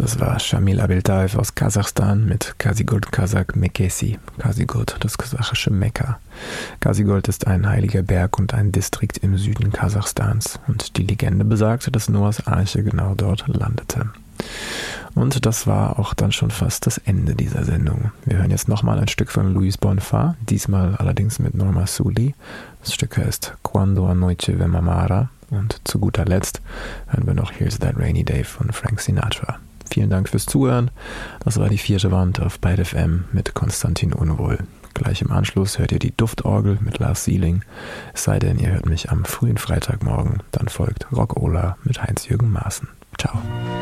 Das war Shamil Abeltaev aus Kasachstan mit Kazigurt Kazak Mekesi. Kazigurt, das kasachische Mekka. Kazigurt ist ein heiliger Berg und ein Distrikt im Süden Kasachstans. Und die Legende besagt, dass Noahs Arche genau dort landete. Und das war auch dann schon fast das Ende dieser Sendung. Wir hören jetzt nochmal ein Stück von Luis Bonfa, diesmal allerdings mit Norma Sully. Das Stück heißt Quando a noite ve mamara. Und zu guter Letzt hören wir noch Here's That Rainy Day von Frank Sinatra. Vielen Dank fürs Zuhören. Das war die 4. Wand auf Byte FM mit Konstantin Unwohl. Gleich im Anschluss hört ihr die Duftorgel mit Lars Sieling. Es sei denn, ihr hört mich am frühen Freitagmorgen. Dann folgt Rock Ola mit Heinz-Jürgen Maaßen. Ciao.